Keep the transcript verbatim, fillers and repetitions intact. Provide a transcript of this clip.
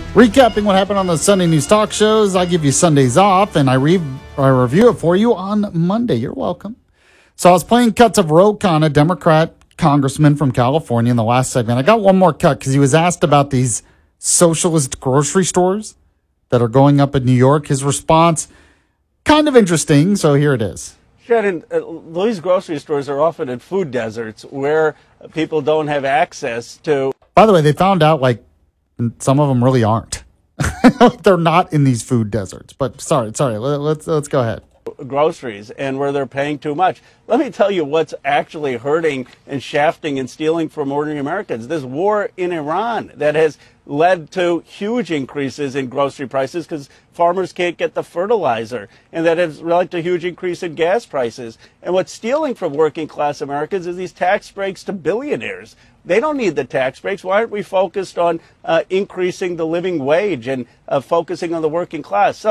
Recapping what happened on the Sunday news talk shows. I give you Sundays off, and I, re- I review it for you on Monday. You're welcome. So I was playing cuts of Ro Khanna, a Democrat congressman from California, in the last segment. I got one more cut because he was asked about these socialist grocery stores that are going up in New York. His response, kind of interesting, so here it is. Shannon, uh, these grocery stores are often in food deserts where people don't have access to. By the way, they found out, like, some of them really aren't. They're not in these food deserts. But sorry, sorry. Let's let's go ahead. Groceries and where they're paying too much. Let me tell you what's actually hurting and shafting and stealing from ordinary Americans. This war in Iran that has led to huge increases in grocery prices because farmers can't get the fertilizer, and that has led to a huge increase in gas prices. And what's stealing from working class Americans is these tax breaks to billionaires. They don't need the tax breaks. Why aren't we focused on uh, increasing the living wage and uh, focusing on the working class? So